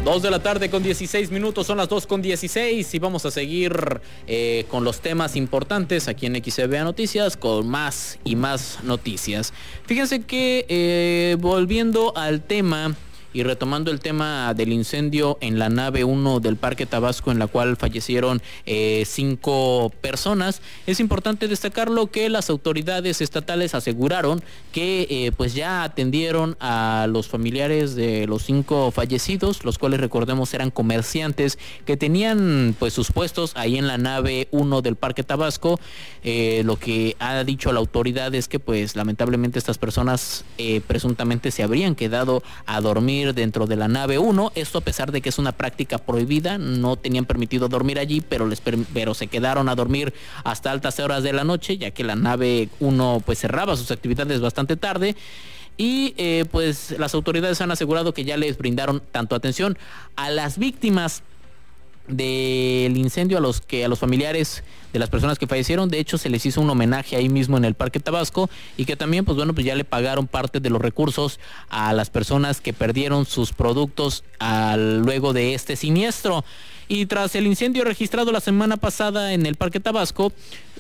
2:16 son las 2:16 y vamos a seguir con los temas importantes aquí en XCBA Noticias con más y más noticias. Fíjense que volviendo al tema y retomando el tema del incendio en la nave 1 del Parque Tabasco, en la cual fallecieron 5 personas, es importante destacarlo que las autoridades estatales aseguraron que pues ya atendieron a los familiares de los 5 fallecidos, los cuales recordemos eran comerciantes que tenían pues sus puestos ahí en la nave 1 del Parque Tabasco. Lo que ha dicho la autoridad es que pues lamentablemente estas personas presuntamente se habrían quedado a dormir dentro de la nave 1, esto a pesar de que es una práctica prohibida, no tenían permitido dormir allí, pero se quedaron a dormir hasta altas horas de la noche, ya que la nave 1 pues cerraba sus actividades bastante tarde. Y pues las autoridades han asegurado que ya les brindaron tanto atención a las víctimas del incendio, a los familiares de las personas que fallecieron. De hecho, se les hizo un homenaje ahí mismo en el Parque Tabasco, y que también pues ya le pagaron parte de los recursos a las personas que perdieron sus productos luego de este siniestro. Y tras el incendio registrado la semana pasada en el Parque Tabasco,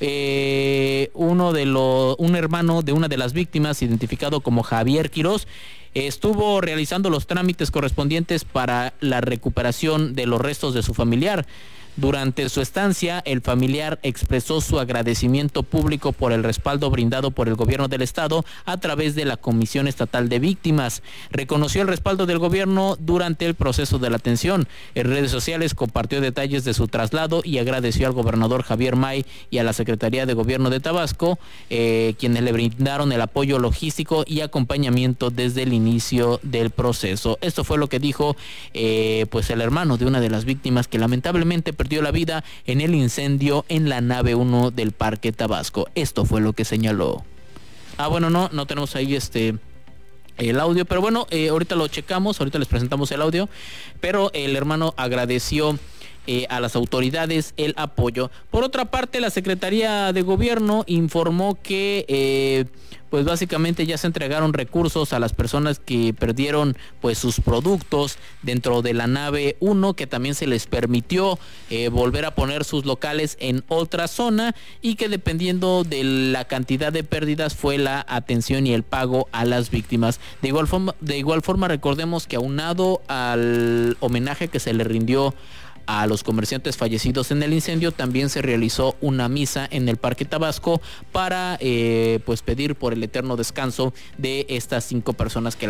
un hermano de una de las víctimas, identificado como Javier Quirós, estuvo realizando los trámites correspondientes para la recuperación de los restos de su familiar. Durante su estancia, el familiar expresó su agradecimiento público por el respaldo brindado por el gobierno del estado a través de la Comisión Estatal de Víctimas. Reconoció el respaldo del gobierno durante el proceso de la atención. En redes sociales compartió detalles de su traslado y agradeció al gobernador Javier May y a la Secretaría de Gobierno de Tabasco, quienes le brindaron el apoyo logístico y acompañamiento desde el inicio del proceso. Esto fue lo que dijo pues el hermano de una de las víctimas que lamentablemente perdió la vida en el incendio en la nave 1 del Parque Tabasco. Esto fue lo que señaló. Bueno, no tenemos ahí el audio, pero bueno, ahorita lo checamos, ahorita les presentamos el audio, pero el hermano agradeció a las autoridades el apoyo. Por otra parte, la Secretaría de Gobierno informó que pues básicamente ya se entregaron recursos a las personas que perdieron pues sus productos dentro de la nave 1, que también se les permitió volver a poner sus locales en otra zona, y que dependiendo de la cantidad de pérdidas fue la atención y el pago a las víctimas. De igual forma recordemos que aunado al homenaje que se le rindió a los comerciantes fallecidos en el incendio, también se realizó una misa en el Parque Tabasco para pues pedir por el eterno descanso de estas 5 personas que